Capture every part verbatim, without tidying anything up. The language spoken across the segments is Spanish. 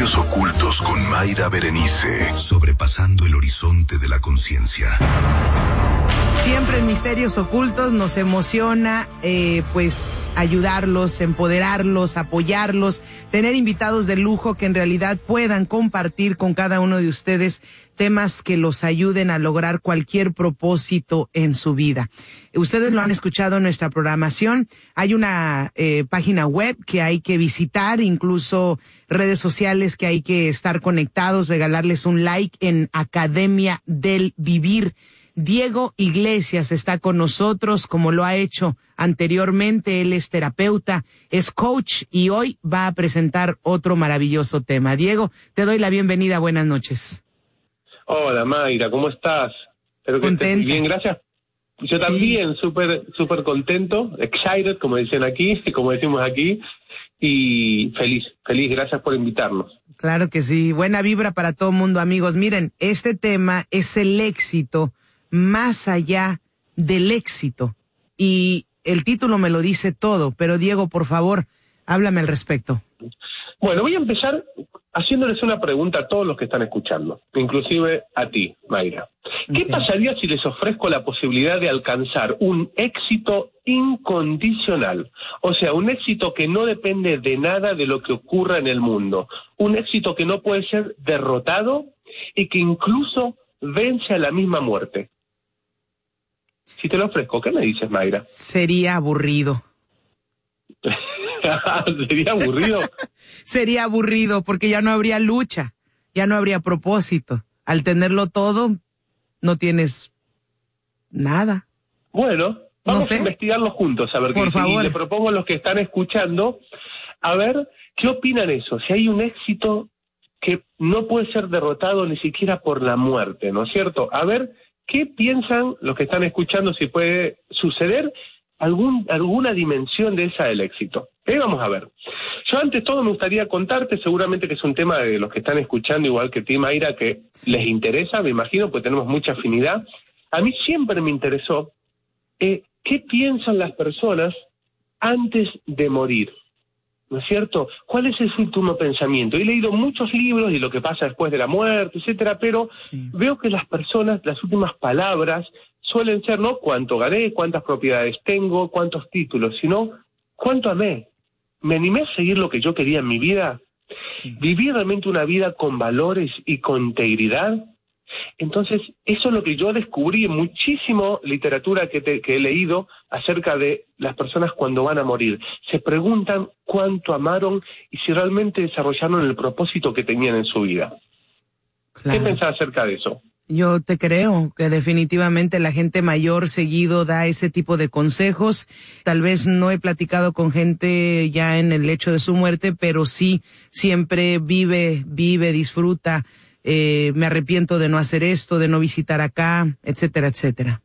Misterios ocultos con Mayra Berenice, sobrepasando el horizonte de la conciencia. Siempre en Misterios Ocultos nos emociona eh, pues ayudarlos, empoderarlos, apoyarlos, tener invitados de lujo que en realidad puedan compartir con cada uno de ustedes temas que los ayuden a lograr cualquier propósito en su vida. Ustedes lo han escuchado en nuestra programación. Hay una eh, página web que hay que visitar, incluso redes sociales que hay que estar conectados, regalarles un like en Academia del Vivir. Diego Iglesias está con nosotros, como lo ha hecho anteriormente. Él es terapeuta, es coach y hoy va a presentar otro maravilloso tema. Diego, te doy la bienvenida. Buenas noches. Hola Mayra, ¿cómo estás? Espero que Contenta. estés bien, gracias. Yo también, súper sí. súper contento, excited, como dicen aquí, como decimos aquí, y feliz, feliz, gracias por invitarnos. Claro que sí, buena vibra para todo el mundo, amigos. Miren, este tema es el éxito más allá del éxito. Y el título me lo dice todo, pero Diego, por favor, háblame al respecto. Bueno, voy a empezar haciéndoles una pregunta a todos los que están escuchando, inclusive a ti, Mayra. ¿Qué okay. pasaría si les ofrezco la posibilidad de alcanzar un éxito incondicional? O sea, un éxito que no depende de nada de lo que ocurra en el mundo. Un éxito que no puede ser derrotado y que incluso vence a la misma muerte. Si te lo ofrezco, ¿qué me dices, Mayra? Sería aburrido. ¿Sería aburrido? Sería aburrido porque ya no habría lucha, ya no habría propósito. Al tenerlo todo, no tienes nada. Bueno, vamos no sé. a investigarlo juntos, a ver Por qué favor. Y le propongo a los que están escuchando, a ver qué opinan eso. Si hay un éxito que no puede ser derrotado ni siquiera por la muerte, ¿no es cierto? A ver qué piensan los que están escuchando, si puede suceder algún alguna dimensión de esa del éxito. Eh, vamos a ver. Yo antes todo me gustaría contarte, seguramente que es un tema de los que están escuchando, igual que ti, Mayra, que sí. les interesa, me imagino, pues tenemos mucha afinidad. A mí siempre me interesó eh, qué piensan las personas antes de morir, ¿no es cierto? ¿Cuál es ese último pensamiento? He leído muchos libros y lo que pasa después de la muerte, etcétera, pero sí. veo que las personas, las últimas palabras suelen ser no cuánto gané, cuántas propiedades tengo, cuántos títulos, sino cuánto amé. ¿Me animé a seguir lo que yo quería en mi vida? Sí. ¿Viví realmente una vida con valores y con integridad? Entonces, eso es lo que yo descubrí en muchísimo literatura que, te, que he leído acerca de las personas cuando van a morir. Se preguntan cuánto amaron y si realmente desarrollaron el propósito que tenían en su vida. Claro. ¿Qué pensás acerca de eso? Yo te creo que definitivamente la gente mayor seguido da ese tipo de consejos. Tal vez no he platicado con gente ya en el lecho de su muerte, pero sí siempre vive, vive, disfruta. Eh, me arrepiento de no hacer esto, de no visitar acá, etcétera, etcétera.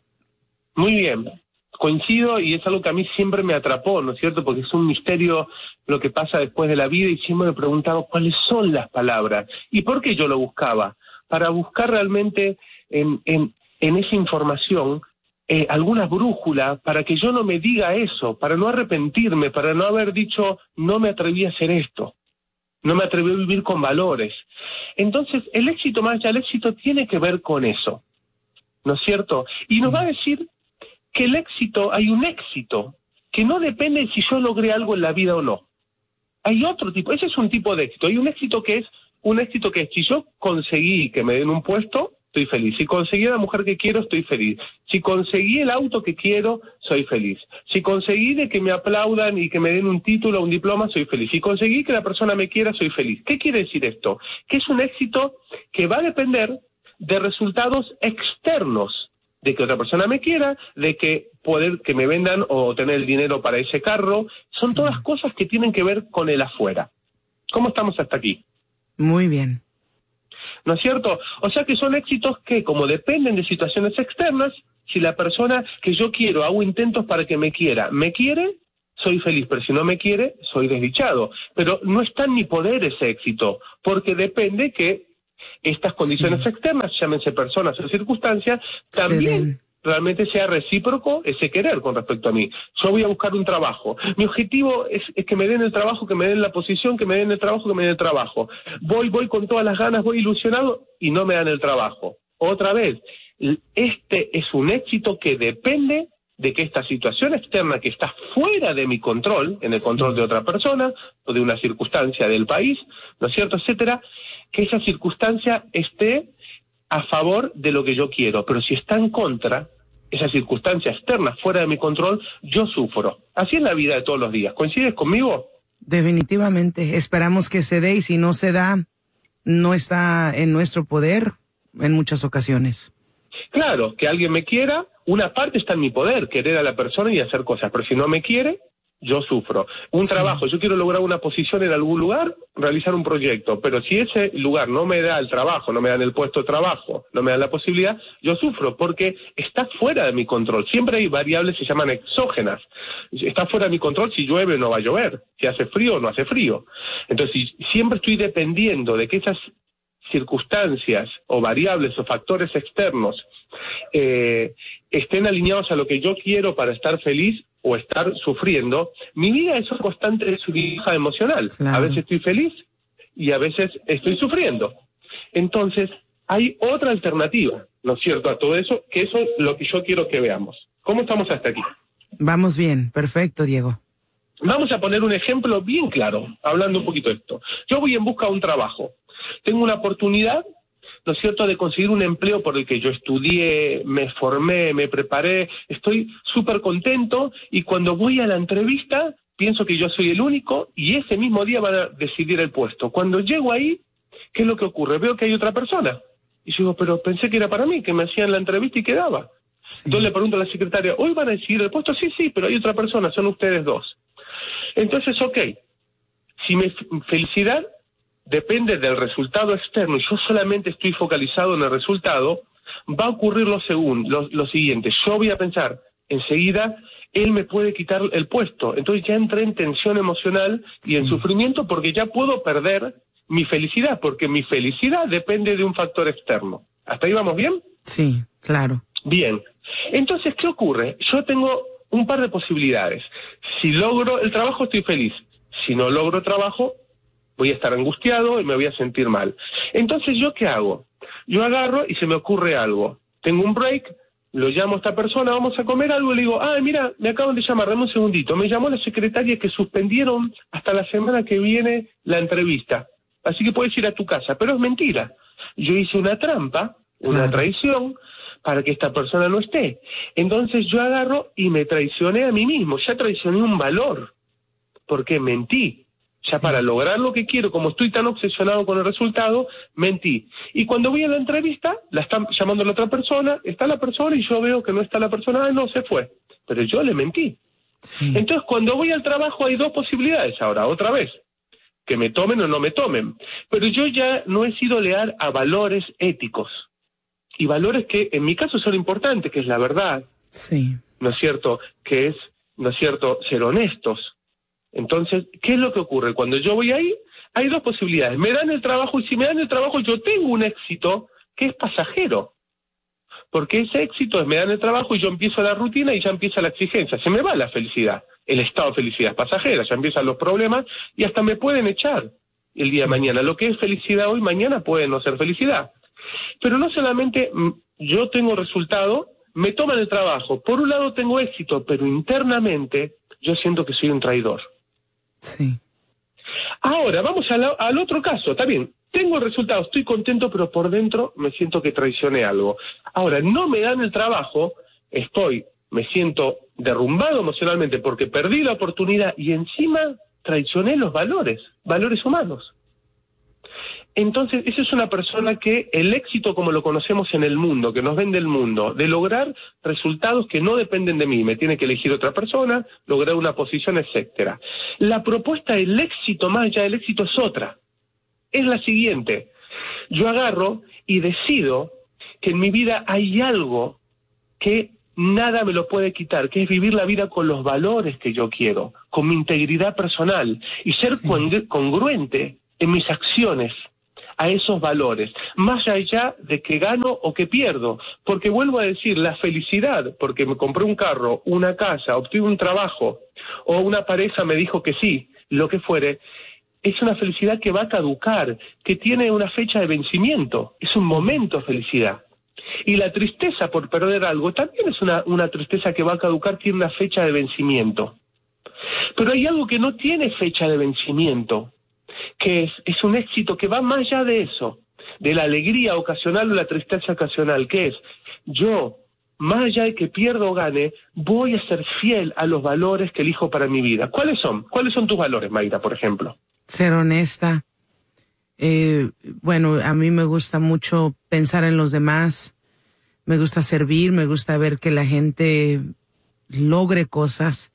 Muy bien, coincido y es algo que a mí siempre me atrapó, ¿no es cierto? Porque es un misterio lo que pasa después de la vida y siempre me he preguntado cuáles son las palabras y por qué yo lo buscaba. Para buscar realmente en, en, en esa información eh, alguna brújula para que yo no me diga eso, para no arrepentirme, para no haber dicho no me atreví a hacer esto. No me atreví a vivir con valores. Entonces, el éxito más allá del éxito tiene que ver con eso, ¿no es cierto? Y sí. nos va a decir que el éxito, hay un éxito que no depende de si yo logré algo en la vida o no. Hay otro tipo, ese es un tipo de éxito. Hay un éxito que es, un éxito que es, si yo conseguí que me den un puesto, estoy feliz. Si conseguí a la mujer que quiero, estoy feliz. Si conseguí el auto que quiero, soy feliz. Si conseguí de que me aplaudan y que me den un título o un diploma, soy feliz. Si conseguí que la persona me quiera, soy feliz. ¿Qué quiere decir esto? Que es un éxito que va a depender de resultados externos, de que otra persona me quiera, de que poder que me vendan o tener el dinero para ese carro. Son sí. todas cosas que tienen que ver con el afuera. ¿Cómo estamos hasta aquí? Muy bien. ¿No es cierto? O sea que son éxitos que, como dependen de situaciones externas, si la persona que yo quiero, hago intentos para que me quiera, me quiere, soy feliz, pero si no me quiere, soy desdichado. Pero no está en mi poder ese éxito, porque depende que estas condiciones sí. externas, llámense personas o circunstancias, también realmente sea recíproco ese querer con respecto a mí. Yo voy a buscar un trabajo. Mi objetivo es, es que me den el trabajo, que me den la posición, que me den el trabajo, que me den el trabajo. Voy, voy con todas las ganas, voy ilusionado y no me dan el trabajo. Otra vez, este es un éxito que depende de que esta situación externa que está fuera de mi control, en el control sí. de otra persona, o de una circunstancia del país, ¿no es cierto?, etcétera, que esa circunstancia esté a favor de lo que yo quiero, pero si está en contra, esa circunstancia externa fuera de mi control, yo sufro. Así es la vida de todos los días. ¿Coincides conmigo? Definitivamente. Esperamos que se dé y si no se da, no está en nuestro poder en muchas ocasiones. Claro, que alguien me quiera, una parte está en mi poder, querer a la persona y hacer cosas, pero si no me quiere, yo sufro. Un sí. trabajo, yo quiero lograr una posición en algún lugar, realizar un proyecto, pero si ese lugar no me da el trabajo, no me dan el puesto de trabajo, no me dan la posibilidad, yo sufro porque está fuera de mi control. Siempre hay variables que se llaman exógenas. Está fuera de mi control si llueve o no va a llover, si hace frío o no hace frío. Entonces, si siempre estoy dependiendo de que esas circunstancias o variables o factores externos eh, estén alineados a lo que yo quiero para estar feliz o estar sufriendo, mi vida es una constante subida emocional. Claro. A veces estoy feliz y a veces estoy sufriendo. Entonces, hay otra alternativa, ¿no es cierto?, a todo eso, que eso es lo que yo quiero que veamos. ¿Cómo estamos hasta aquí? Vamos bien, perfecto, Diego. Vamos a poner un ejemplo bien claro, hablando un poquito de esto. Yo voy en busca de un trabajo. Tengo una oportunidad, ¿no es cierto?, de conseguir un empleo por el que yo estudié, me formé, me preparé, estoy súper contento y cuando voy a la entrevista pienso que yo soy el único y ese mismo día van a decidir el puesto. Cuando llego ahí, ¿qué es lo que ocurre? Veo que hay otra persona. Y yo digo, pero pensé que era para mí, que me hacían la entrevista y quedaba. Sí. Entonces le pregunto a la secretaria, ¿hoy van a decidir el puesto? Sí, sí, pero hay otra persona, son ustedes dos. Entonces, ok, si mi felicidad depende del resultado externo y yo solamente estoy focalizado en el resultado, va a ocurrir lo, segun, lo, lo siguiente. Yo voy a pensar, enseguida, él me puede quitar el puesto. Entonces ya entré en tensión emocional y sí. en sufrimiento porque ya puedo perder mi felicidad, porque mi felicidad depende de un factor externo. ¿Hasta ahí vamos bien? Sí, claro. Bien. Entonces, ¿qué ocurre? Yo tengo un par de posibilidades. Si logro el trabajo, estoy feliz. Si no logro trabajo, voy a estar angustiado y me voy a sentir mal. Entonces, ¿yo qué hago? Yo agarro y se me ocurre algo. Tengo un break, lo llamo a esta persona, vamos a comer algo, y le digo, ah, mira, me acaban de llamar, dame un segundito. Me llamó la secretaria que suspendieron hasta la semana que viene la entrevista. Así que puedes ir a tu casa. Pero es mentira. Yo hice una trampa, una traición, para que esta persona no esté. Entonces yo agarro y me traicioné a mí mismo. Ya traicioné un valor, porque mentí. Ya para lograr lo que quiero, como estoy tan obsesionado con el resultado, mentí. Y cuando voy a la entrevista, la están llamando a la otra persona, está la persona y yo veo que no está la persona, ah, no, se fue. Pero yo le mentí. Sí. Entonces, cuando voy al trabajo hay dos posibilidades ahora, otra vez, que me tomen o no me tomen. Pero yo ya no he sido leal a valores éticos. Y valores que en mi caso son importantes, que es la verdad, sí. ¿no es cierto? Que es, ¿no es cierto?, ser honestos. Entonces, ¿qué es lo que ocurre? Cuando yo voy ahí, hay dos posibilidades. Me dan el trabajo y si me dan el trabajo yo tengo un éxito que es pasajero. Porque ese éxito es me dan el trabajo y yo empiezo la rutina y ya empieza la exigencia. Se me va la felicidad. El estado de felicidad es pasajera, ya empiezan los problemas y hasta me pueden echar el día de mañana. Lo que es felicidad hoy, mañana puede no ser felicidad. Pero no solamente yo tengo resultado, me toman el trabajo. Por un lado tengo éxito, pero internamente yo siento que soy un traidor. Sí. Ahora, vamos a la, al otro caso. Está bien, tengo el resultado, estoy contento, pero por dentro me siento que traicioné algo. Ahora, no me dan el trabajo, estoy, me siento derrumbado emocionalmente porque perdí la oportunidad y encima traicioné los valores, valores humanos. Entonces, esa es una persona que el éxito como lo conocemos en el mundo, que nos vende el mundo, de lograr resultados que no dependen de mí, me tiene que elegir otra persona, lograr una posición, etcétera. La propuesta del éxito más allá del éxito es otra. Es la siguiente. Yo agarro y decido que en mi vida hay algo que nada me lo puede quitar, que es vivir la vida con los valores que yo quiero, con mi integridad personal y ser sí. congruente en mis acciones. a esos valores, más allá de que gano o que pierdo, porque vuelvo a decir, la felicidad, porque me compré un carro, una casa, obtuve un trabajo, o una pareja me dijo que sí, lo que fuere, es una felicidad que va a caducar, que tiene una fecha de vencimiento, es un momento de felicidad. Y la tristeza por perder algo también es una, una tristeza que va a caducar, tiene una fecha de vencimiento. Pero hay algo que no tiene fecha de vencimiento, que es, es un éxito que va más allá de eso, de la alegría ocasional o la tristeza ocasional, que es, yo, más allá de que pierda o gane, voy a ser fiel a los valores que elijo para mi vida. ¿Cuáles son? ¿Cuáles son tus valores, Mayra, por ejemplo? Ser honesta. Eh, bueno, a mí me gusta mucho pensar en los demás, me gusta servir, me gusta ver que la gente logre cosas.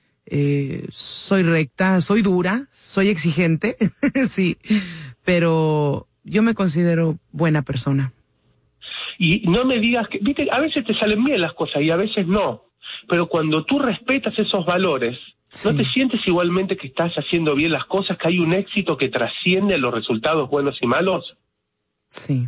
Eh, soy recta, soy dura, soy exigente, sí, pero yo me considero buena persona. Y no me digas que, viste, a veces te salen bien las cosas y a veces no, pero cuando tú respetas esos valores, sí. ¿No te sientes igualmente que estás haciendo bien las cosas, que hay un éxito que trasciende los resultados buenos y malos? Sí.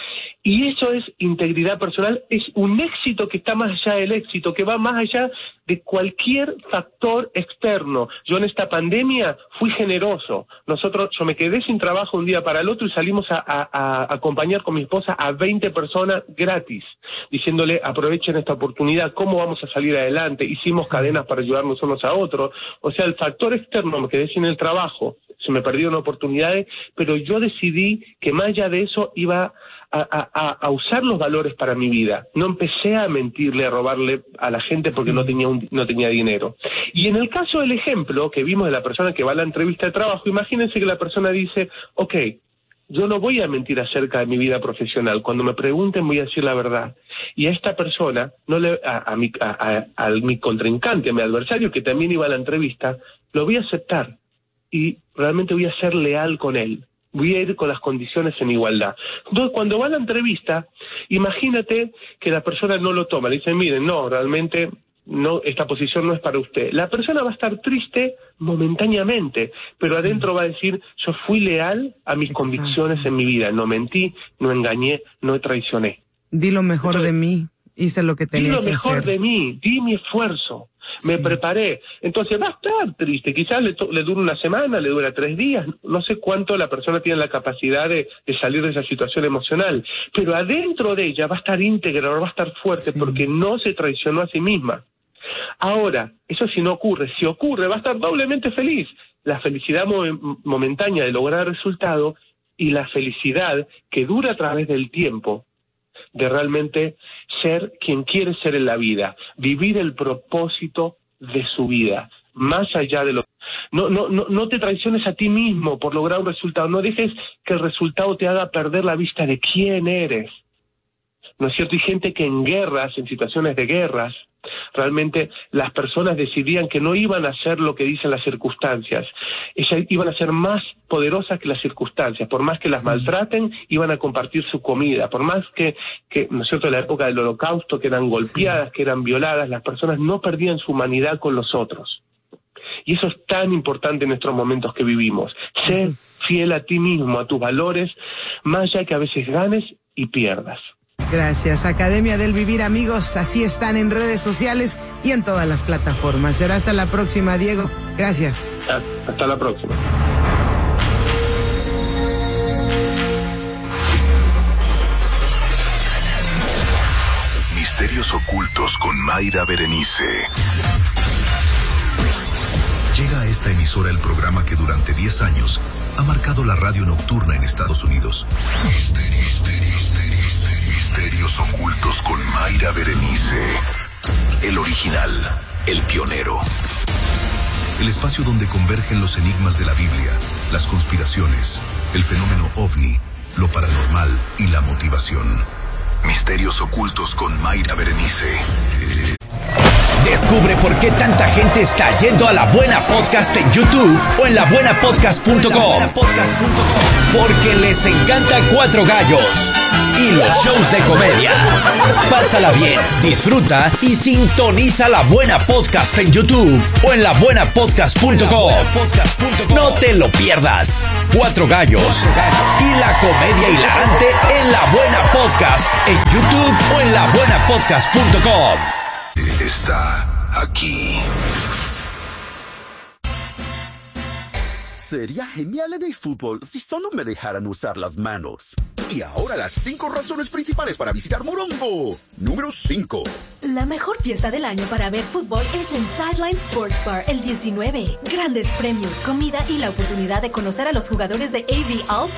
Y eso es integridad personal, es un éxito que está más allá del éxito, que va más allá de cualquier factor externo. Yo en esta pandemia fui generoso. Nosotros, yo me quedé sin trabajo un día para el otro y salimos a, a, a acompañar con mi esposa a veinte personas gratis, diciéndole aprovechen esta oportunidad, cómo vamos a salir adelante. Hicimos sí. cadenas para ayudarnos unos a otros. O sea, el factor externo, me quedé sin el trabajo, se me perdieron oportunidades, pero yo decidí que más allá de eso iba a, a, a usar los valores para mi vida. No empecé a mentirle, a robarle a la gente porque sí. no tenía un, no tenía dinero. Y en el caso del ejemplo que vimos de la persona que va a la entrevista de trabajo, imagínense que la persona dice, ok, yo no voy a mentir acerca de mi vida profesional. Cuando me pregunten voy a decir la verdad. Y a esta persona, no le, a, a, mi, a, a, a mi contrincante, a mi adversario que también iba a la entrevista, lo voy a aceptar. Y realmente voy a ser leal con él. Voy a ir con las condiciones en igualdad. Entonces, cuando va a la entrevista, imagínate que la persona no lo toma. Le dicen, miren, no, realmente no, esta posición no es para usted. La persona va a estar triste momentáneamente, pero sí. adentro va a decir, yo fui leal a mis Exacto. convicciones en mi vida. No mentí, no engañé, no traicioné. Di lo mejor Entonces, de mí, hice lo que tenía que hacer. Di lo mejor de mí, di mi esfuerzo. Me sí. preparé. Entonces va a estar triste. Quizás le, le dure una semana, le dura tres días. No sé cuánto la persona tiene la capacidad de, de salir de esa situación emocional. Pero adentro de ella va a estar íntegra, va a estar fuerte sí. porque no se traicionó a sí misma. Ahora, eso si no ocurre. Si ocurre, va a estar doblemente feliz. La felicidad mo- momentánea de lograr el resultado y la felicidad que dura a través del tiempo de realmente ser quien quiere ser en la vida, vivir el propósito de su vida, más allá de lo... No, no, no, no te traiciones a ti mismo por lograr un resultado, no dejes que el resultado te haga perder la vista de quién eres. ¿No es cierto? Hay gente que en guerras, en situaciones de guerras, realmente las personas decidían que no iban a hacer lo que dicen las circunstancias. Ellas iban a ser más poderosas que las circunstancias. Por más que las sí. maltraten, iban a compartir su comida. Por más que, que, ¿no es cierto?, en la época del Holocausto, que eran golpeadas, sí. que eran violadas, las personas no perdían su humanidad con los otros. Y eso es tan importante en estos momentos que vivimos. Ser es... fiel a ti mismo, a tus valores, más allá que a veces ganes y pierdas. Gracias. Academia del Vivir, amigos. Así están en redes sociales y en todas las plataformas. Será hasta la próxima, Diego. Gracias. Hasta la próxima. Misterios ocultos con Mayra Berenice. Llega a esta emisora el programa que durante diez años ha marcado la radio nocturna en Estados Unidos. Misterios ocultos con Mayra Berenice. El original, el pionero. El espacio donde convergen los enigmas de la Biblia, las conspiraciones, el fenómeno ovni, lo paranormal y la motivación. Misterios ocultos con Mayra Berenice. Descubre por qué tanta gente está yendo a La Buena Podcast en YouTube o en la buena podcast punto com. porque les encanta Cuatro Gallos y los shows de comedia. Pásala bien, disfruta y sintoniza La Buena Podcast en YouTube o en la buena podcast punto com. No te lo pierdas. Cuatro Gallos y la comedia hilarante en La Buena Podcast en YouTube o en la buena podcast punto com. Está aquí. Sería genial en el fútbol si solo me dejaran usar las manos. Y ahora las cinco razones principales para visitar Morongo. Número cinco. La mejor fiesta del año para ver fútbol es en Sideline Sports Bar el diecinueve. Grandes premios, comida y la oportunidad de conocer a los jugadores de A V Alt